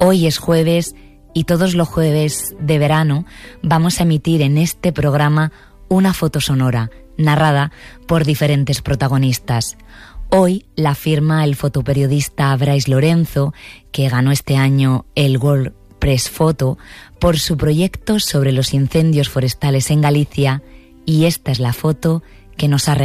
Hoy es jueves y todos los jueves de verano vamos a emitir en este programa una foto sonora narrada por diferentes protagonistas. Hoy la firma el fotoperiodista Brais Lorenzo, que ganó este año el World Press Photo por su proyecto sobre los incendios forestales en Galicia, y esta es la foto que nos ha